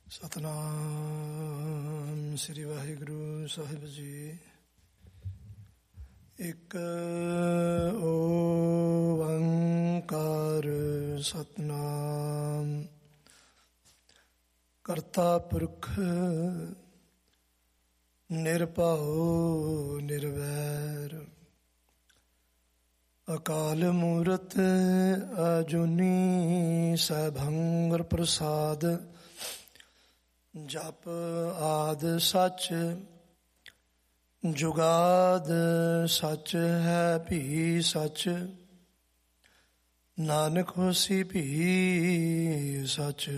ਸਤਿਨਾਮ ਸ੍ਰੀ ਵਾਹਿਗੁਰੂ ਸਾਹਿਬ ਜੀ। ਇੱਕ ਓੰਕਾਰ ਸਤਿਨਾਮ ਕਰਤਾ ਪੁਰਖ ਨਿਰਭਉ ਨਿਰਵੈਰ ਅਕਾਲ ਮੂਰਤ ਅਜੂਨੀ ਸੈਭੰ ਗੁਰ ਪ੍ਰਸਾਦ। ਜਪ ਆਦ ਸੱਚ ਜੁਗਾਦ ਸੱਚ ਹੈ ਭੀ ਸੱਚ। ਨਾਨਕ ਹੋਸੀ ਭੀ ਸੱਚ।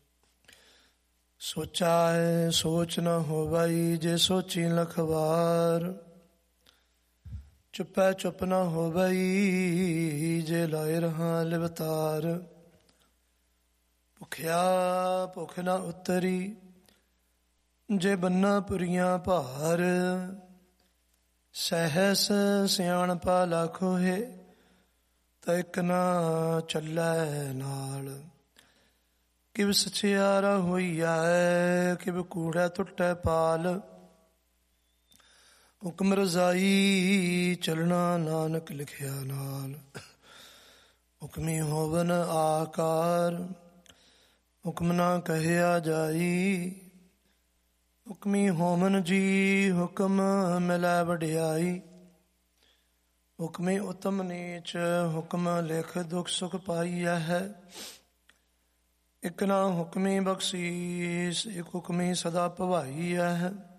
ਸੋਚਾ ਹੈ ਸੋਚ ਨ ਹੋਵਈ ਜੇ ਸੋਚੀ ਲਖ ਵਾਰ। ਚੁੱਪੈ ਚੁੱਪ ਨ ਹੋਵਈ ਜੇ ਲਾਏ ਰਹਾ ਲਿਵਤਾਰ। ਭੁਖਿਆ ਭੁਖ ਨ ਉਤਰੀ ਜੇ ਬੰਨਾ ਪੁਰੀਆਂ ਭਾਰ। ਸਹਿਸ ਸਿਆਣਪਾ ਲੱਖ ਹੋਏ ਤਾਂ ਇੱਕ ਨਾ ਚੱਲੈ ਨਾਲ। ਕਿਵ ਸਚਿਆਰਾ ਹੋਈਐ ਕਿਵ ਕੂੜੈ ਟੁੱਟੈ ਪਾਲ। ਹੁਕਮ ਰਜ਼ਾਈ ਚਲਣਾ ਨਾਨਕ ਲਿਖਿਆ ਨਾਲ। ਹੁਕਮੀ ਹੋਵਨ ਆਕਾਰ ਹੁਕਮ ਨਾ ਕਹਿਆ ਜਾਈ। ਹੁਕਮੀ ਹੋਮਨ ਜੀ ਹੁਕਮ ਮਿਲੈ ਵਡਿਆਈ। ਹੁਕਮੀ ਉਤਮ ਨੀਚ ਹੁਕਮ ਲਿਖ ਦੁਖ ਸੁਖ ਪਾਈਐ ਹੈ। ਇਕ ਨਾ ਹੁਕਮੀ ਬਖਸ਼ੀਸ ਇਕ ਹੁਕਮੀ ਸਦਾ ਭਵਾਈਐ ਹੈ।